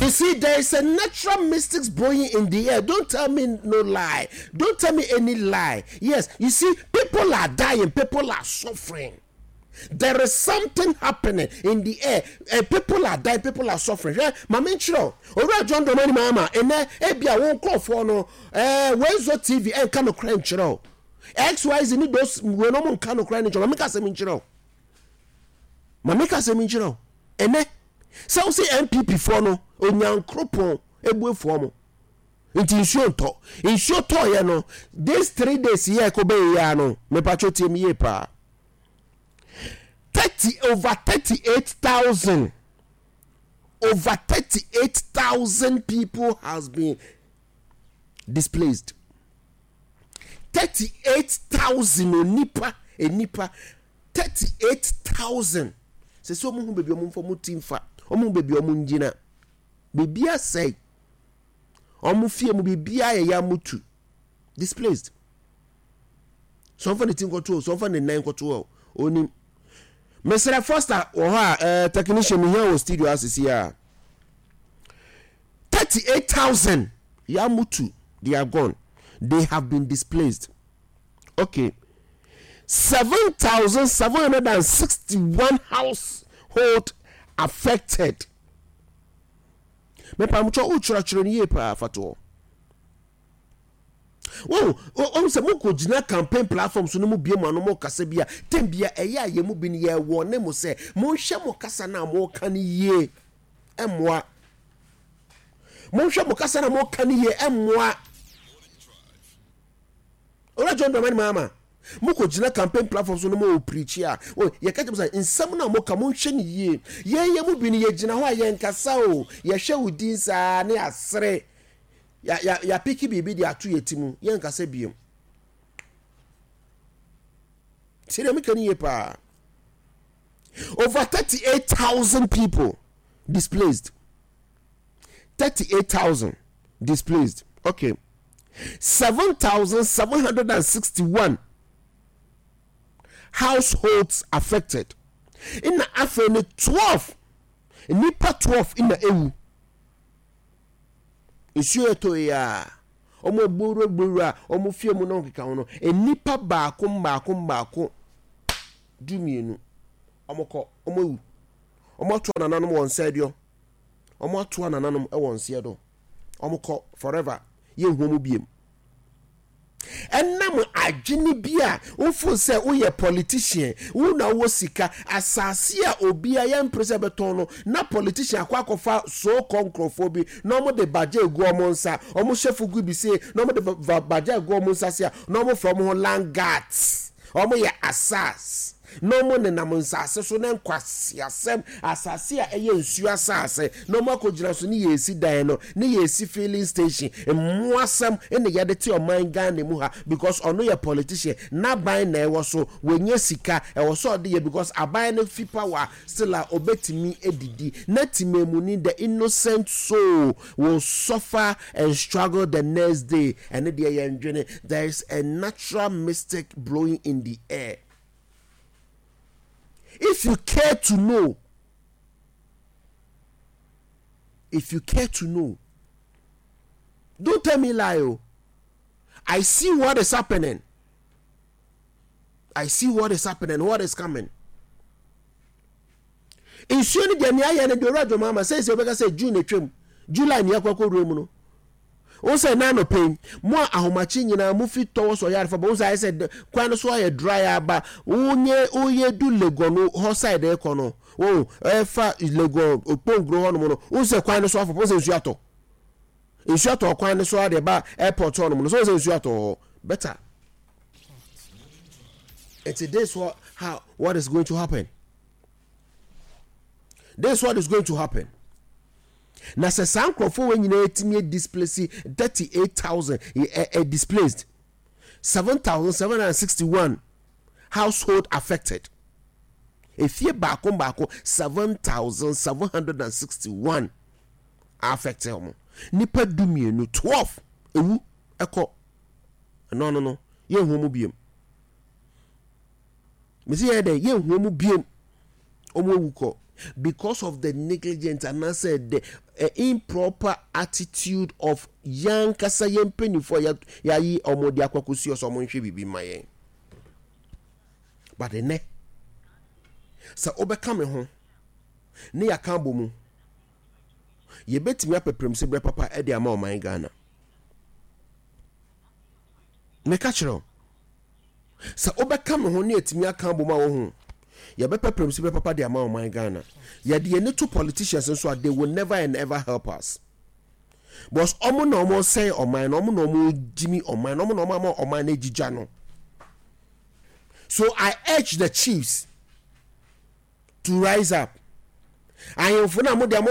You see, there is a natural mystics blowing in the air. Don't tell me no lie. Don't tell me any lie. Yes, you see, people are dying, people are suffering. There is something happening in the air. People are dying, people are suffering. Mama Chiro, Ora John Domani Mama, and Ebia won't call for no. Where's the TV and kind of crying Chiro? XYZ need those when no one kind of crying Chiro. Mamika se Minchiro. Mamika se Minchiro. And so say MPP for no, Onyan Cropon, Ebu Formo. It's in short, you know, these 3 days here, Kobe Yano, me pacho team ye pa. Over 38,000 people has been displaced. 38,000 onipa 38,000. Se so mu baby omu for mutimfa omu baby omu njina bibia say omu fie mu bibia ya mutu displaced. So for the thing control, so for the 9 control oni Mr. Foster technician here was studio as here 38,000 ya mutu, they are gone, they have been displaced. Okay, 7,761 household affected. Me pa mucho uchura ni pa fato. Oh, se mo ko gina campaign platforms no mu bie mo no mo kasa bia tembia eya ye mu bi ne ye wo ne mo se mo hwe mo kasa na mo kan ye emwa. Mo hwe mo kasa na mo kan ye emwa. Ora John Domani Mama. Moko gina campaign platforms no mo preach ya o ye ka tebisa nsam na mo ka mo hwe ni ye ye mu bi ne ye gina ho aye nkasa o ye hwe udin sa ne asre ya piki bibi di atu yetimu ye nkasa biem sire mi kan ye pa. Over 38,000 people displaced. 38,000 displaced. Okay, 7,761 households affected. In the Afeni 12, nipa 12 in the EU. Issue to ya. Omo buru omo fie mu no keka hono. Nipa baako dumienu. Omo ko omo wu. Omo to nananom won sadio. Omo to nananom e won siedo. Omo ko forever. Ye huomu biem. Enam agini bia wofo se wo ye politician wo na wo sika asase a obi a ye mprise beton no na politician akwakofa so konkrofo no mo de baje egu omo nsa omo chef gu bi se no mo de baje egu omo nsa se no mo from ho land guards omo ye asas no mo ne nam nsase so na nkwasi asem asase a eye nsu asase no mo akogina so ni yesi dan no ni yesi filling station emu asem ene yade te o man Ghana mu ha because ono ye politician na ban na ewo so wenye sika ewo so de ye because aban no fi power still a obetimi edidi na timemu ni the innocent soul will suffer and struggle the next day and there is a natural mystic blowing in the air. If you care to know, don't tell me lie. Oh. I see what is happening. What is coming. In Shoni Jania and the Radio Mama says, you say June trim, July near Coco Room. Also, nano pain. More ahomachi na mufi towards or yard for both. I said, Quano so a dryer, but ye do lego no hoside econo. Oh, fa lego, upon grow on mono. Also, Quano so for poses yato. In short, or Quano so the bar airport on so is yato. Better. It's this what is going to happen. This what is going to happen. Na se sankrofo when you etimi displace 38,000 displaced, 7,761 household affected. If you baako 7,761 affected homo. Nipa dumienu 12 ewu eko. No. Ye homo biem. Me say ye huomu biem. Omo ewu ko. because of the negligence and I said the improper attitude of young kasa yempeni for yayi omodi akwakusi oso mo nhwe bibi mayen. But ne sa obeka me ho ne yaka bomu ye betimi apeprem se bre papa e de ama oman Ghana. Me ka kiro sa obeka me ho ne etimi aka bomu a wo ho ye bepeprem se bre papa de ama oman Ghana. Ye de ne two politicians so they will never and ever help us. But omo na omo say oman omo na omo jimi oman omo na omo oman na jija no. So I urge the chiefs to rise up. I am for now